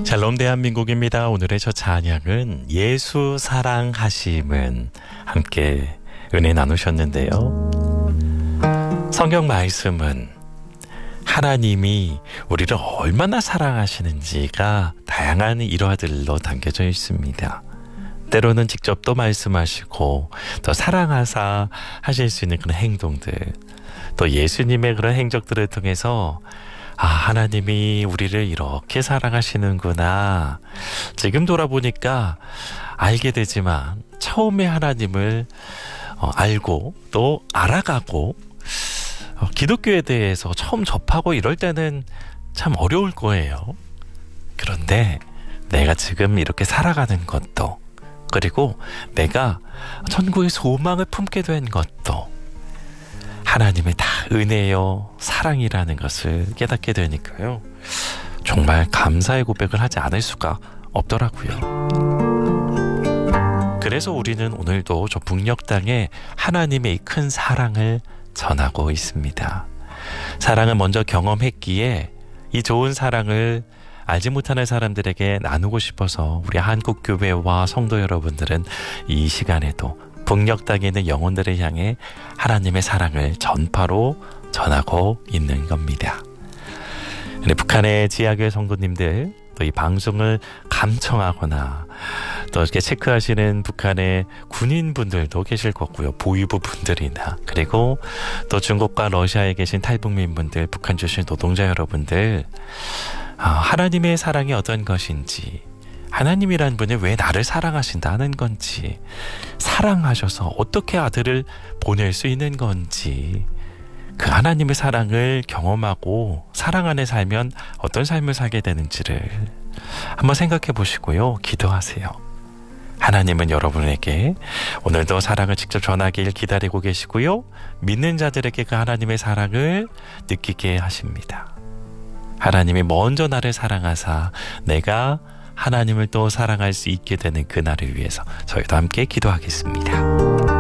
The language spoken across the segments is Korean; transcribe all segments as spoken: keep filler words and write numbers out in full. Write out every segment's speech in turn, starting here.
샬롬 대한민국입니다. 오늘의 저 찬양은 예수 사랑하심은 함께 은혜 나누셨는데요. 성경 말씀은 하나님이 우리를 얼마나 사랑하시는지가 다양한 일화들로 담겨져 있습니다. 때로는 직접 또 말씀하시고 또 사랑하사 하실 수 있는 그런 행동들, 또 예수님의 그런 행적들을 통해서 아, 하나님이 우리를 이렇게 사랑하시는구나. 지금 돌아보니까 알게 되지만 처음에 하나님을 어, 알고 또 알아가고 어, 기독교에 대해서 처음 접하고 이럴 때는 참 어려울 거예요. 그런데 내가 지금 이렇게 살아가는 것도, 그리고 내가 천국의 소망을 품게 된 것도 하나님의 다 은혜요 사랑이라는 것을 깨닫게 되니까요, 정말 감사의 고백을 하지 않을 수가 없더라고요. 그래서 우리는 오늘도 저 북녘 땅에 하나님의 이 큰 사랑을 전하고 있습니다. 사랑을 먼저 경험했기에 이 좋은 사랑을 알지 못하는 사람들에게 나누고 싶어서 우리 한국교회와 성도 여러분들은 이 시간에도 북녘 땅에 있는 영혼들을 향해 하나님의 사랑을 전파로 전하고 있는 겁니다. 북한의 지하교회 성도님들, 또 이 방송을 감청하거나 또 이렇게 체크하시는 북한의 군인분들도 계실 거고요. 보위부 분들이나, 그리고 또 중국과 러시아에 계신 탈북민 분들, 북한 출신 노동자 여러분들, 아, 하나님의 사랑이 어떤 것인지, 하나님이란 분이 왜 나를 사랑하신다는 건지, 사랑하셔서 어떻게 아들을 보낼 수 있는 건지, 그 하나님의 사랑을 경험하고 사랑 안에 살면 어떤 삶을 살게 되는지를 한번 생각해 보시고요. 기도하세요. 하나님은 여러분에게 오늘도 사랑을 직접 전하길 기다리고 계시고요. 믿는 자들에게 그 하나님의 사랑을 느끼게 하십니다. 하나님이 먼저 나를 사랑하사 내가 하나님을 또 사랑할 수 있게 되는 그날을 위해서 저희도 함께 기도하겠습니다.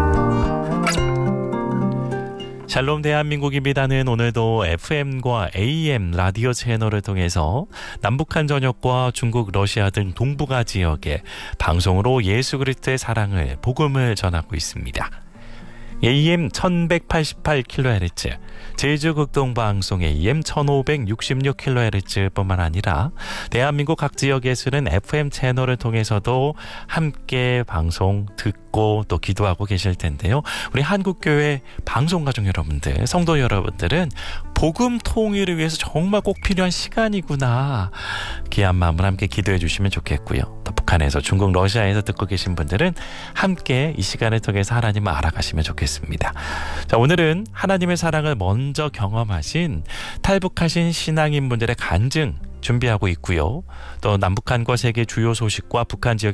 샬롬 대한민국입니다는 오늘도 에프엠과 에이엠 라디오 채널을 통해서 남북한 전역과 중국, 러시아 등 동북아 지역에 방송으로 예수 그리스도의 사랑을, 복음을 전하고 있습니다. 에이엠 천백팔십팔 킬로헤르츠, 제주 극동방송 에이엠 천오백육십육 킬로헤르츠 뿐만 아니라 대한민국 각 지역에 쓰는 에프엠 채널을 통해서도 함께 방송 듣고 또 기도하고 계실 텐데요. 우리 한국교회 방송가족 여러분들, 성도 여러분들은 복음 통일을 위해서 정말 꼭 필요한 시간이구나. 귀한 마음으로 함께 기도해 주시면 좋겠고요. 또 북한에서, 중국, 러시아에서 듣고 계신 분들은 함께 이 시간을 통해서 하나님을 알아가시면 좋겠습니다. 자, 오늘은 하나님의 사랑을 먼저 경험하신 탈북하신 신앙인분들의 간증 준비하고 있고요. 또 남북한과 세계 주요 소식과 북한 지역